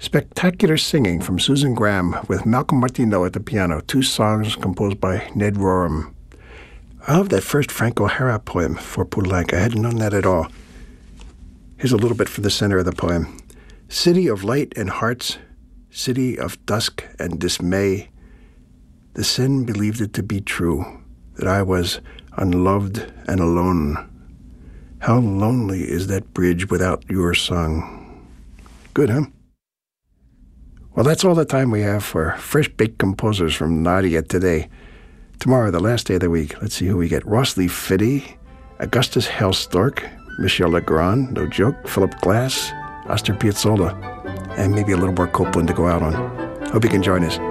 Spectacular singing from Susan Graham with Malcolm Martineau at the piano, 2 songs composed by Ned Rorem. I love that first Frank O'Hara poem for Poulenc. I hadn't known that at all. Here's a little bit from the center of the poem. City of light and hearts, city of dusk and dismay, the sin believed it to be true, that I was unloved and alone. How lonely is that bridge without your song? Good, huh? Well, that's all the time we have for fresh-baked composers from Nadia today. Tomorrow, the last day of the week, let's see who we get. Rosalie Fiddy, Augustus Hellstork, Michel Legrand, no joke, Philip Glass, Astor Piazzolla, and maybe a little more Copland to go out on. Hope you can join us.